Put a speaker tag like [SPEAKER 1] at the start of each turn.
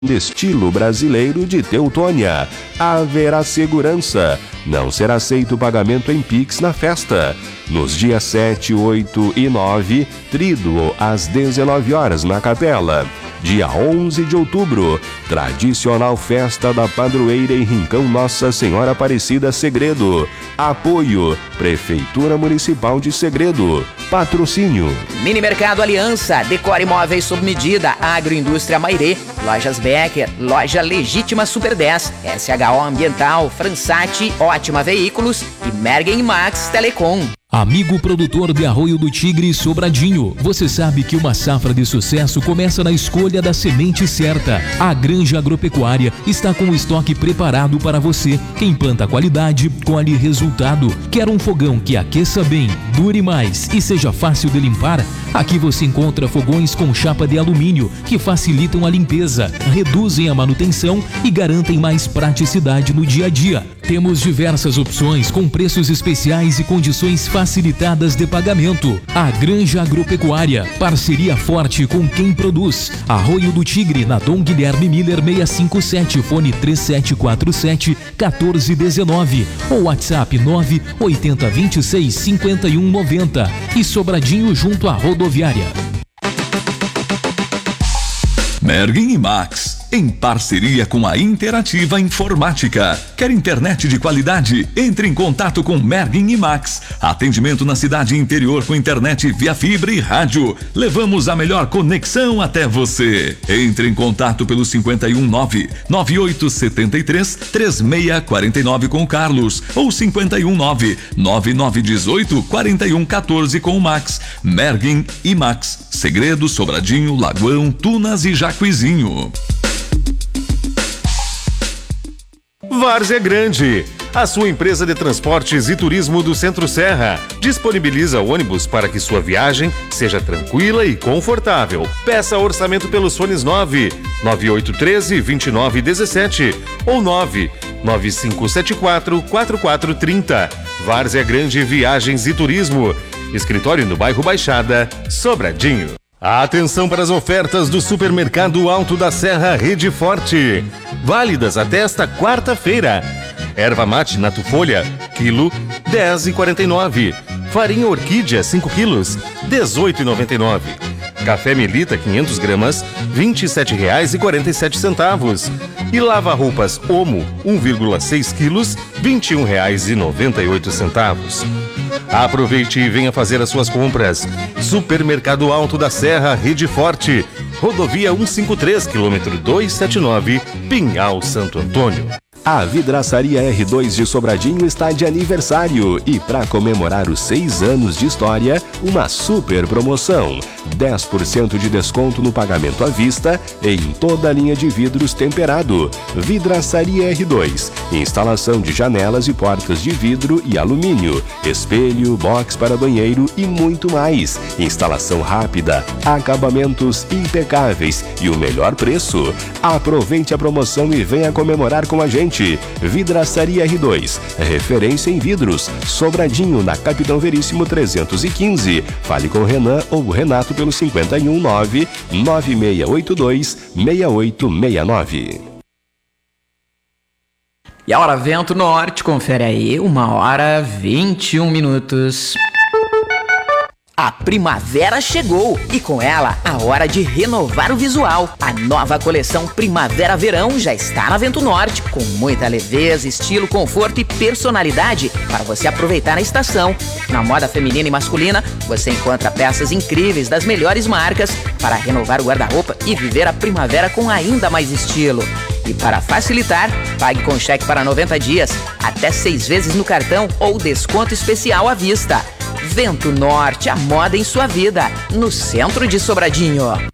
[SPEAKER 1] de estilo brasileiro de Teutônia. Haverá segurança. Não será aceito pagamento em Pix na festa. Nos dias 7, 8 e 9, tríduo às 19 horas na Capela. Dia 11 de outubro, tradicional festa da padroeira em Rincão Nossa Senhora Aparecida Segredo. Apoio, Prefeitura Municipal de Segredo. Patrocínio:
[SPEAKER 2] Mini Mercado Aliança, Decore Móveis sob medida, Agroindústria Mairê, Lojas Becker, Loja Legítima Super 10, SHO Ambiental, Fransati, Ótima Veículos e Mergen Max Telecom.
[SPEAKER 3] Amigo produtor de Arroio do Tigre e Sobradinho, você sabe que uma safra de sucesso começa na escolha da semente certa. A Granja Agropecuária está com o estoque preparado para você. Quem planta qualidade, colhe resultado. Quer um fogão que aqueça bem, dure mais e seja fácil de limpar? Aqui você encontra fogões com chapa de alumínio que facilitam a limpeza, reduzem a manutenção e garantem mais praticidade no dia a dia. Temos diversas opções com preços especiais e condições facilitadas de pagamento. A Granja Agropecuária, parceria forte com quem produz. Arroio do Tigre, na Dom Guilherme Miller 657, fone 3747-1419 ou WhatsApp 98026-5190 e Sobradinho junto à rodoviária.
[SPEAKER 4] Mergen e Max, em parceria com a Interativa Informática. Quer internet de qualidade? Entre em contato com Mergen e Max. Atendimento na cidade interior com internet via fibra e rádio. Levamos a melhor conexão até você. Entre em contato pelo 519-9873-3649 com o Carlos ou 519-9918-4114 com o Max. Mergen e Max. Segredo, Sobradinho, Lagoão, Tunas e Jacuizinho.
[SPEAKER 5] Várzea Grande, a sua empresa de transportes e turismo do Centro-Serra, disponibiliza ônibus para que sua viagem seja tranquila e confortável. Peça orçamento pelos fones 99813-2917 ou 99574-4430. Várzea Grande Viagens e Turismo, escritório no bairro Baixada, Sobradinho. Atenção para as ofertas do Supermercado Alto da Serra Rede Forte, válidas até esta quarta-feira. Erva mate Nato Folha, quilo, R$10,49. Farinha Orquídea, 5 quilos, R$18,99. Café Melita, 500 gramas, R$27,47. E lava-roupas Omo, 1,6 quilos, R$21,98. Aproveite e venha fazer as suas compras. Supermercado Alto da Serra, Rede Forte, rodovia 153, quilômetro 279, Pinhal, Santo Antônio.
[SPEAKER 1] A Vidraçaria R2 de Sobradinho está de aniversário e, para comemorar os 6 anos de história, uma super promoção: 10% de desconto no pagamento à vista em toda a linha de vidros temperado. Vidraçaria R2, instalação de janelas e portas de vidro e alumínio, espelho, box para banheiro e muito mais. Instalação rápida, acabamentos impecáveis e o melhor preço. Aproveite a promoção e venha comemorar com a gente. Vidraçaria R2, referência em vidros, Sobradinho, na Capitão Veríssimo 315. Fale com Renan ou Renato pelo 519-9682-6869.
[SPEAKER 2] E a hora Vento Norte, confere aí, 1h21. A primavera chegou e com ela a hora de renovar o visual. A nova coleção Primavera-Verão já está na Vento Norte, com muita leveza, estilo, conforto e personalidade para você aproveitar a estação. Na moda feminina e masculina, você encontra peças incríveis das melhores marcas para renovar o guarda-roupa e viver a primavera com ainda mais estilo. E para facilitar, pague com cheque para 90 dias, até 6 vezes no cartão ou desconto especial à vista. Vento Norte, a moda em sua vida, no centro de Sobradinho.